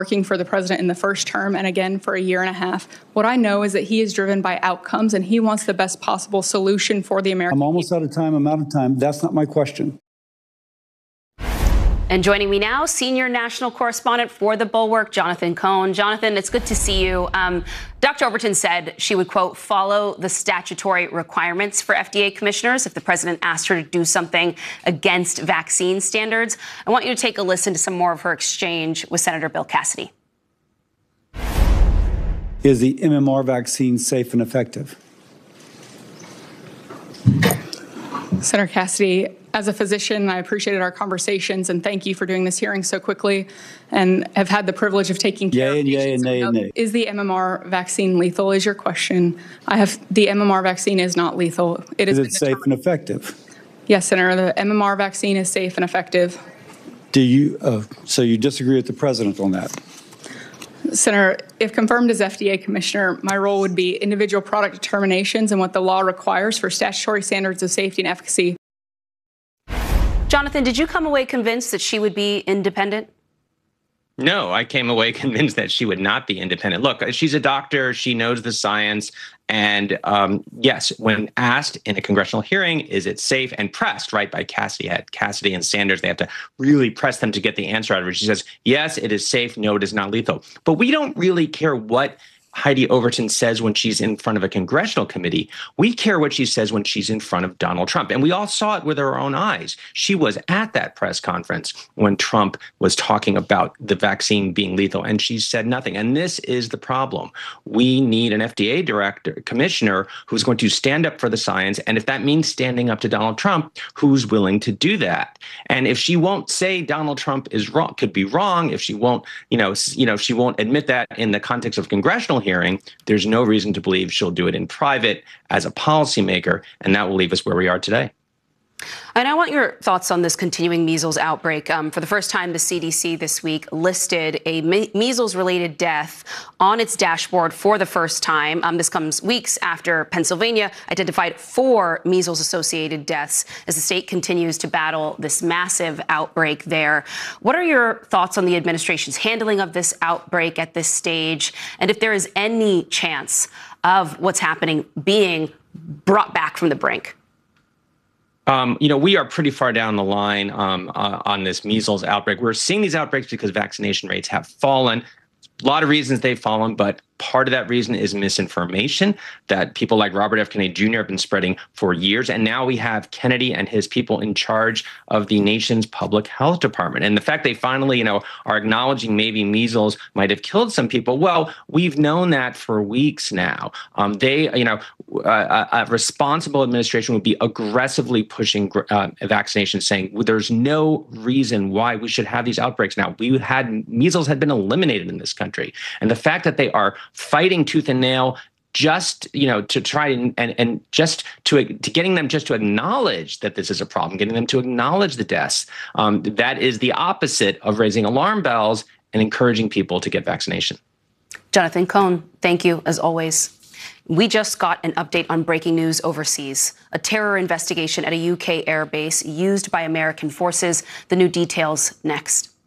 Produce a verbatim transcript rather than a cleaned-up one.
working for the president in the first term and again for a year and a half. What I know is that he is driven by outcomes and he wants the best possible solution for the American I'm almost people. out of time. I'm out of time. That's not my question. And joining me now, senior national correspondent for The Bulwark, Jonathan Cohn. Jonathan, it's good to see you. Um, Doctor Overton said she would, quote, follow the statutory requirements for F D A commissioners if the president asked her to do something against vaccine standards. I want you to take a listen to some more of her exchange with Senator Bill Cassidy. Is the M M R vaccine safe and effective? Senator Cassidy, as a physician, I appreciated our conversations and thank you for doing this hearing so quickly and have had the privilege of taking care yay of and yay and nay and nay. Is the M M R vaccine lethal is your question. I have the M M R vaccine is not lethal. It is is it safe and effective? Yes, Senator, the M M R vaccine is safe and effective. Do you, uh, so you disagree with the president on that? Senator, if confirmed as F D A commissioner, my role would be individual product determinations and what the law requires for statutory standards of safety and efficacy. Jonathan, did you come away convinced that she would be independent? No, I came away convinced that she would not be independent. Look, she's a doctor. She knows the science. And um, yes, when asked in a congressional hearing, is it safe and pressed, right, by Cassidy, Cassidy and Sanders, they have to really press them to get the answer out of her. She says, yes, it is safe. No, it is not lethal. But we don't really care what Heidi Overton says when she's in front of a congressional committee. We care what she says when she's in front of Donald Trump. And we all saw it with our own eyes. She was at that press conference when Trump was talking about the vaccine being lethal, and she said nothing. And this is the problem. We need an F D A director, commissioner, who's going to stand up for the science. And if that means standing up to Donald Trump, who's willing to do that? And if she won't say Donald Trump is wrong, could be wrong, if she won't, you know, you know, she won't admit that in the context of congressional hearing, there's no reason to believe she'll do it in private as a policymaker, and that will leave us where we are today. And I want your thoughts on this continuing measles outbreak. Um, for the first time, the C D C this week listed a me- measles-related death on its dashboard for the first time. Um, this comes weeks after Pennsylvania identified four measles-associated deaths as the state continues to battle this massive outbreak there. What are your thoughts on the administration's handling of this outbreak at this stage? And if there is any chance of what's happening being brought back from the brink? Um, you know, we are pretty far down the line um, uh, on this measles outbreak. We're seeing these outbreaks because vaccination rates have fallen. A lot of reasons they've fallen, but part of that reason is misinformation that people like Robert F. Kennedy Junior have been spreading for years. And now we have Kennedy and his people in charge of the nation's public health department. And the fact they finally, you know, are acknowledging maybe measles might have killed some people. Well, we've known that for weeks now. Um, they, you know, uh, a responsible administration would be aggressively pushing uh, vaccination, saying well, there's no reason why we should have these outbreaks now. We had measles had been eliminated in this country. And the fact that they are fighting tooth and nail just, you know, to try and, and, and just to, to getting them just to acknowledge that this is a problem, getting them to acknowledge the deaths. Um, that is the opposite of raising alarm bells and encouraging people to get vaccination. Jonathan Cohn, thank you as always. We just got an update on breaking news overseas. A terror investigation at a U K airbase used by American forces. The new details next.